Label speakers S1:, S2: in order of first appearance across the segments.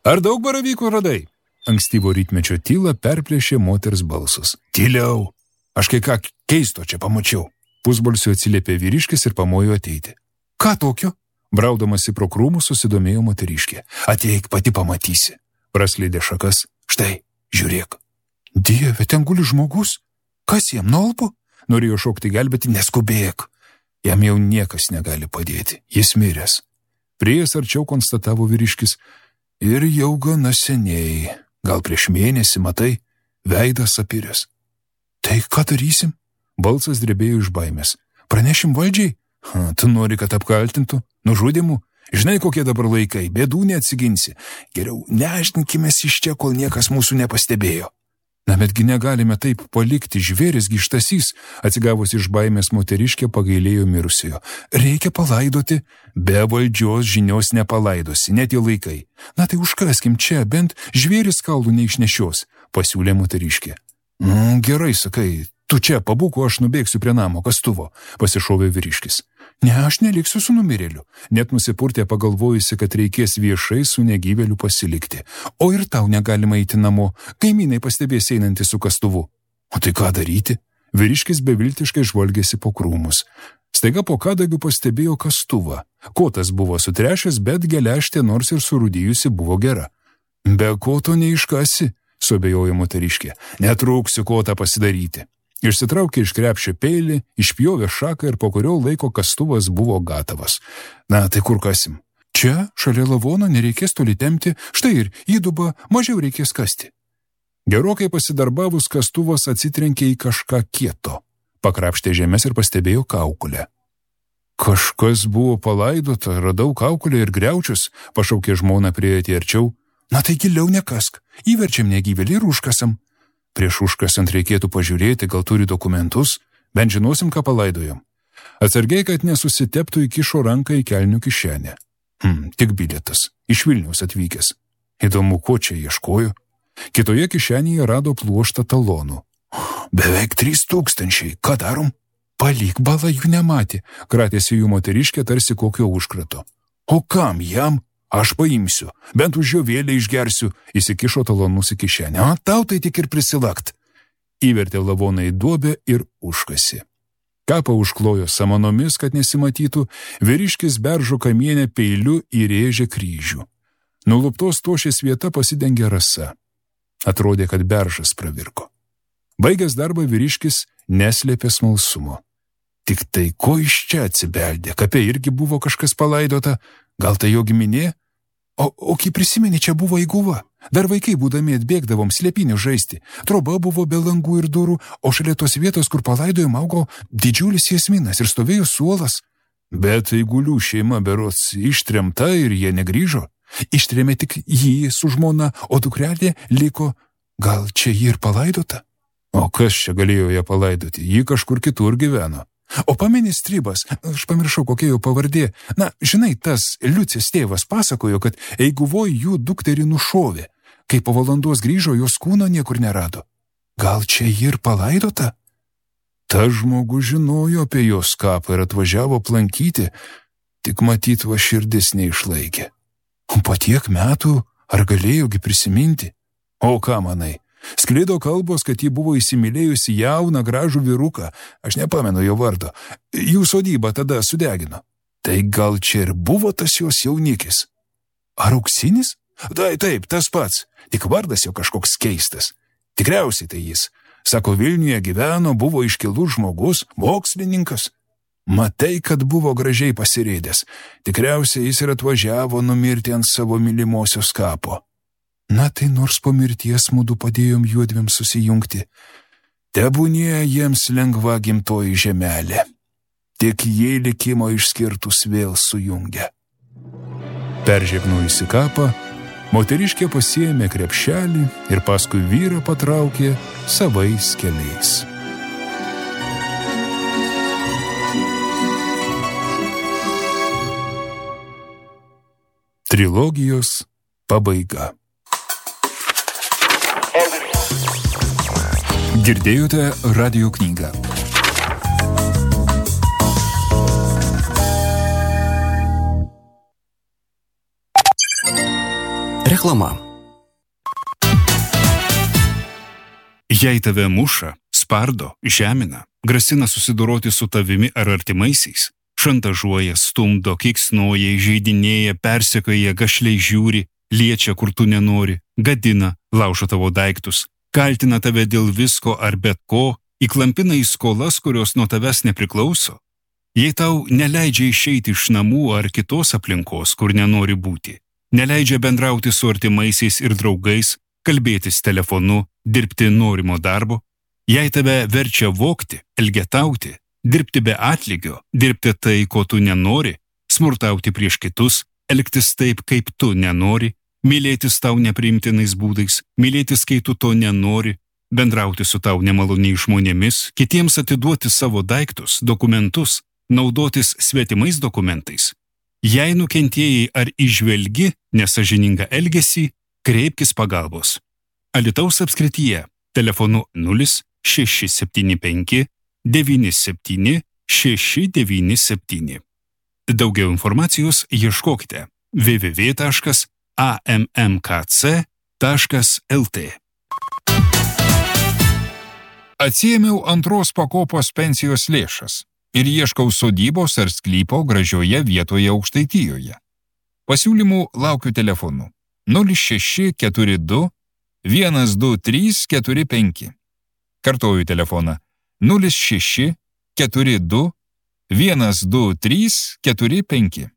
S1: Ar daug baravykų radai? Ankstyvo rytmečio tylą perplėšė moters balsas. Tyliau, aš kai ką keisto čia pamačiau. Pusbalsiu atsiliepė vyriškis ir pamojo ateiti. Ką tokio? Braudamasi pro krūmus susidomėjo moteriškė. Ateik, pati pamatysi. Praslydė šakas. Štai, žiūrėk. Dieve, ten guli žmogus. Kas jam nolpo? Norėjo šokti gelbėti, neskubėk. Jam jau niekas negali padėti. Jis miręs. Priejas arčiau konstatavo vyriškis. Ir jau gana seniai. Gal prieš mėnesį, matai, veidas apiręs. Tai ką darysim? Balsas drebėjo iš baimės. Pranešim valdžiai? Tu nori, kad apkaltintų? Nužudimu? Žinai, kokie dabar laikai, bėdų neatsiginsi. Geriau neaždinkimės iš čia, kol niekas mūsų nepastebėjo. Na, betgi negalime taip palikti, žvėris gištasys, atsigavus iš baimės moteriškė pagailėjo mirusiojo. Reikia palaidoti, be valdžios žinios nepalaidosi, net į laikai. Na tai užkaskim čia, bent žvėris kaulų neišnešios, pasiūlė moteriškė. Gerai, sakai, tu čia pabūk, o aš nubėgsiu prie namo kastuvo, pasišovė vyriškis. Ne, aš neliksiu su numirėliu. Net nusipurtė pagalvojusi, kad reikės viešai su negyvėliu pasilikti. O ir tau negalima eiti namo, kaimynai pastebės einantį su kastuvu. O tai ką daryti? Vyriškis beviltiškai žvalgėsi po krūmus. Staiga po kadagiu pastebėjo kastuvą. Kotas buvo sutrešęs, bet geležtė nors ir surūdijusi buvo gera. Be koto neiškasi, suabejojo moteriškė. Netrūksiu kotą pasidaryti. Išsitraukė iš krepšio peilį, išpjovė šaką ir po kurio laiko kastuvas buvo gatavas. Na, tai kur kasim? Čia, šalia lavono, nereikės toli tempti, štai ir įdubą mažiau reikės kasti. Gerokai pasidarbavus kastuvas atsitrenkė į kažką kieto. Pakrapštė žemės ir pastebėjo kaukulę. Kažkas buvo palaidota, radau kaukulę ir griaučius, pašaukė žmona prieiti arčiau. Na tai giliau nekask, įverčiam negyvėlį ir užkasam. Prieš užkasant reikėtų pažiūrėti, gal turi dokumentus, bent žinosim, ką palaidojom. Atsargiai, kad nesusiteptų, įkišo ranką į kelnių kišenę. Tik bilietas, iš Vilniaus atvykęs. Įdomu, ko čia ieškojo. Kitoje kišenėje rado pluoštą talonų. Beveik 3000, ką darom? Palik bala jų nematė, kratėsi jų moteriškė tarsi kokio užkrato. O kam jam? Aš paimsiu, bent už jo vėlę išgersiu, įsikišo talonus į kišenę. O tau tai tik ir prisilakt. Įvertė lavoną į duobę ir užkasi. Kapą užklojo samanomis, kad nesimatytų, vyriškis beržo kamienę peiliu įrėžė kryžių. Nuluptos tošės vieta pasidengė rasa. Atrodė, kad beržas pravirko. Baigęs darbą vyriškis neslėpė smalsumo. Tik tai ko iš čia atsibeldė, kape irgi buvo kažkas palaidota, gal tai jo giminė? O kai prisimeni, čia buvo įguva. Dar vaikai būdami atbėgdavom slėpinių žaisti. Troba buvo be langų ir durų, o šalia tos vietos, kur palaidojom, augo didžiulis jasminas ir stovėjo suolas. Bet Eigulių šeima berods ištremta ir jie negrįžo. Ištrėmė tik jį su žmona, o dukrelė liko. Gal čia jį ir palaidota? O kas čia galėjo ją palaidoti? Ji kažkur kitur gyveno. O pameni Stribas, aš pamiršau, kokia jo pavardė. Na, žinai, tas Liucės tėvas pasakojo, kad Eiguvoj jų dukterį nušovė. Kai po valandos grįžo, jos kūno niekur nerado. Gal čia ji ir palaidota? Ta žmogus žinojo apie jos kapą ir atvažiavo aplankyti, tik matyt va širdis neišlaikė. O po tiek metų ar galėjogi prisiminti? O ką manai? Sklido kalbos, kad ji buvo įsimylėjusi jauną gražų vyruką, aš nepamenu jo vardo, jų sodybą tada sudegino. Tai gal čia ir buvo tas jos jaunikis? Ar auksinis? Taip, tas pats, tik vardas jo kažkoks keistas. Tikriausiai tai jis. Sako, Vilniuje gyveno, buvo iškilus žmogus, mokslininkas. Matai, kad buvo gražiai pasirėdęs. Tikriausiai jis ir atvažiavo numirti ant savo mylimosios kapo. Na tai nors po mirties mudu padėjom juodviem susijungti. Tebūnie jiems lengva gimtoji žemelė. Tik jie likimo išskirtus vėl sujungia. Peržegnojusi kapą, moteriškė pasiėmė krepšelį ir paskui vyrą patraukė savais keliais. Trilogijos pabaiga. Girdėjote radijo knygą.
S2: reklama.
S3: Jei tave muša, spardo, žemina, grasina susidoroti su tavimi ar artimaisiais, šantažuoja, stumdo, keiksnoja, įžeidinėja, persekioja, gašliai žiūri, liečia, kur tu nenori, gadina, laužo tavo daiktus, kaltina tave dėl visko ar bet ko, įklampina į skolas, kurios nuo tavęs nepriklauso. Jei tau neleidžia išeiti iš namų ar kitos aplinkos, kur nenori būti, neleidžia bendrauti su artimaisiais ir draugais, kalbėtis telefonu, dirbti norimo darbo, jei tave verčia vogti, elgetauti, dirbti be atlygio, dirbti tai, ko tu nenori, smurtauti prieš kitus, elgtis taip, kaip tu nenori, mylėtis tau nepriimtinais būdais, mylėtis, kai tu to nenori, bendrauti su tau nemaloniais žmonėmis, kitiems atiduoti savo daiktus, dokumentus, naudotis svetimais dokumentais. Jei nukentėjai ar įžvelgi nesąžiningą elgesį, kreipkis pagalbos. Alytaus apskrityje telefonu 0675 97 697. Daugiau informacijos ieškokite www.ammkc.lt.
S1: Atsiėmiau antros pakopos pensijos lėšas ir ieškau sodybos ar sklypo gražioje vietoje Aukštaitijoje. Pasiūlymų laukiu telefonu 0642 12345. Kartoju telefoną 0642 12345.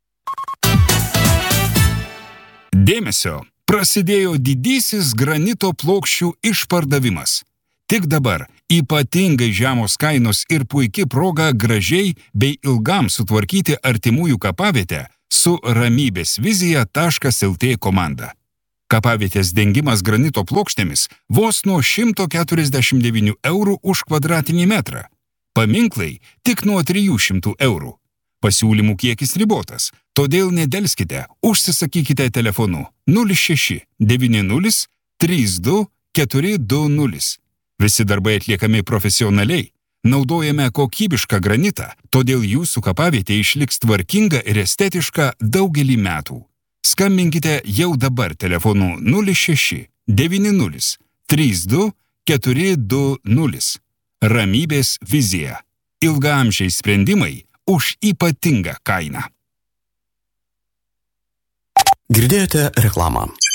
S1: Dėmesio! Prasidėjo didysis granito plokščių išpardavimas. Tik dabar ypatingai žemos kainos ir puiki proga gražiai bei ilgam sutvarkyti artimųjų kapavietę su ramybėsvizija.lt komanda. Kapavietės dengimas granito plokštėmis vos nuo 149 eurų už kvadratinį metrą. Paminklai tik nuo 300 eurų. Pasiūlymų kiekis ribotas, todėl nedelskite, užsisakykite telefonu 06 90 32 420. Visi darbai atliekami profesionaliai. Naudojame kokybišką granitą, todėl jūsų kapavietė išliks tvarkinga ir estetiška daugelį metų. Skambinkite jau dabar telefonu 06 90 32 420. Ramybės vizija. Ilgaamžiai sprendimai už ypatingą kainą.
S2: Girdėjote reklamą.